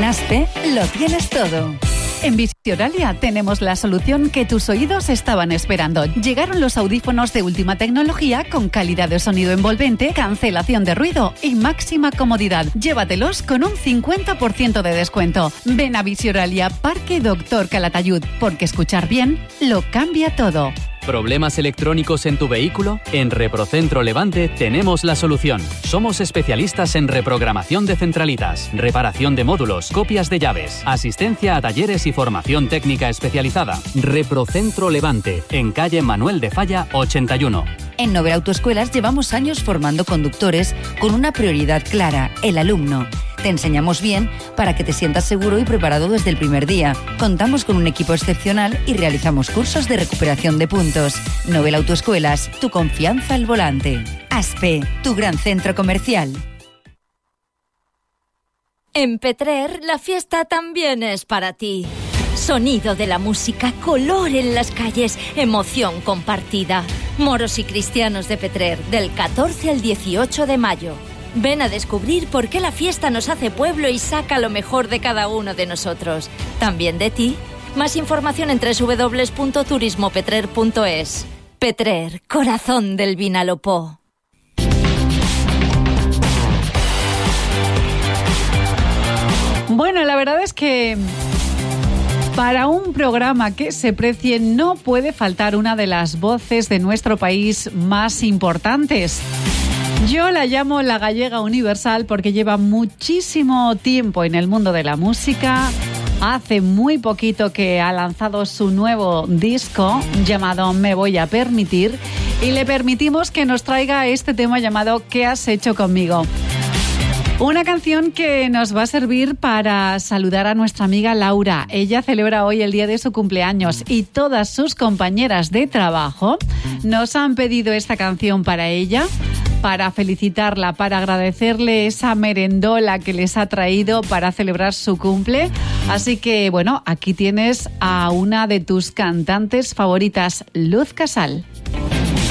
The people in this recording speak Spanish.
Aspe lo tienes todo. En Visioralia tenemos la solución que tus oídos estaban esperando. Llegaron los audífonos de última tecnología con calidad de sonido envolvente, cancelación de ruido y máxima comodidad. Llévatelos con un 50% de descuento. Ven a Visioralia, Parque Doctor Calatayud, porque escuchar bien lo cambia todo. ¿Problemas electrónicos en tu vehículo? En Reprocentro Levante tenemos la solución. Somos especialistas en reprogramación de centralitas, reparación de módulos, copias de llaves, asistencia a talleres y formación técnica especializada. Reprocentro Levante, en calle Manuel de Falla 81. En Nobel Autoescuelas llevamos años formando conductores con una prioridad clara, el alumno. Te enseñamos bien para que te sientas seguro y preparado desde el primer día. Contamos con un equipo excepcional y realizamos cursos de recuperación de puntos. Nobel Autoescuelas, tu confianza al volante. Aspe, tu gran centro comercial. En Petrer, la fiesta también es para ti. Sonido de la música, color en las calles, emoción compartida. Moros y cristianos de Petrer, del 14 al 18 de mayo. Ven a descubrir por qué la fiesta nos hace pueblo y saca lo mejor de cada uno de nosotros. También de ti. Más información en www.turismopetrer.es. Petrer, corazón del Vinalopó. Bueno, la verdad es que para un programa que se precie no puede faltar una de las voces de nuestro país más importantes. Yo la llamo la gallega universal porque lleva muchísimo tiempo en el mundo de la música. Hace muy poquito que ha lanzado su nuevo disco llamado Me Voy a Permitir y le permitimos que nos traiga este tema llamado ¿Qué has hecho conmigo? Una canción que nos va a servir para saludar a nuestra amiga Laura. Ella celebra hoy el día de su cumpleaños y todas sus compañeras de trabajo nos han pedido esta canción para ella, para felicitarla, para agradecerle esa merendola que les ha traído para celebrar su cumple. Así que, bueno, aquí tienes a una de tus cantantes favoritas, Luz Casal.